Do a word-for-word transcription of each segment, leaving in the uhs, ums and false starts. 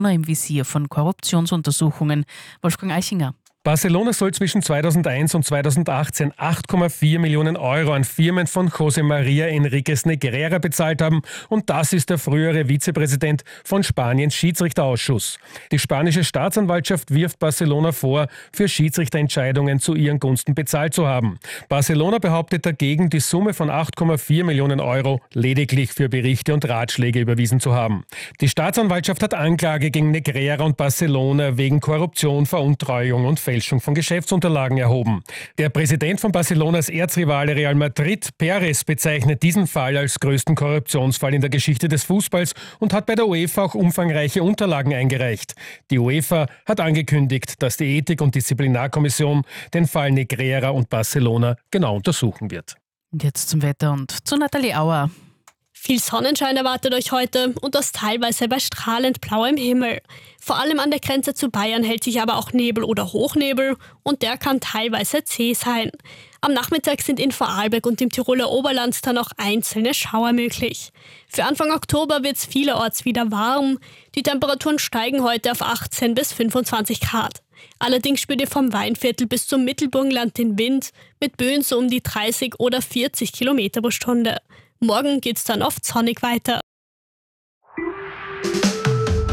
im Visier von Korruptionsuntersuchungen. Wolfgang Eichinger. Barcelona soll zwischen zweitausendeins und zweitausendachtzehn acht Komma vier Millionen Euro an Firmen von José María Enríquez Negreira bezahlt haben und das ist der frühere Vizepräsident von Spaniens Schiedsrichterausschuss. Die spanische Staatsanwaltschaft wirft Barcelona vor, für Schiedsrichterentscheidungen zu ihren Gunsten bezahlt zu haben. Barcelona behauptet dagegen, die Summe von acht Komma vier Millionen Euro lediglich für Berichte und Ratschläge überwiesen zu haben. Die Staatsanwaltschaft hat Anklage gegen Negreira und Barcelona wegen Korruption, Veruntreuung und Fälschung von Geschäftsunterlagen erhoben. Der Präsident von Barcelonas Erzrivale Real Madrid, Pérez, bezeichnet diesen Fall als größten Korruptionsfall in der Geschichte des Fußballs und hat bei der UEFA auch umfangreiche Unterlagen eingereicht. Die UEFA hat angekündigt, dass die Ethik- und Disziplinarkommission den Fall Negreira und Barcelona genau untersuchen wird. Und jetzt zum Wetter und zu Nathalie Auer. Viel Sonnenschein erwartet euch heute und das teilweise bei strahlend blauem Himmel. Vor allem an der Grenze zu Bayern hält sich aber auch Nebel oder Hochnebel und der kann teilweise zäh sein. Am Nachmittag sind in Vorarlberg und im Tiroler Oberland dann auch einzelne Schauer möglich. Für Anfang Oktober wird es vielerorts wieder warm. Die Temperaturen steigen heute auf achtzehn bis fünfundzwanzig Grad. Allerdings spürt ihr vom Weinviertel bis zum Mittelburgenland den Wind mit Böen so um die dreißig oder vierzig Kilometer pro Stunde. Morgen geht's dann oft sonnig weiter.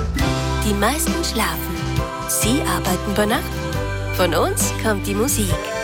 Die meisten schlafen. Sie arbeiten bei Nacht. Von uns kommt die Musik.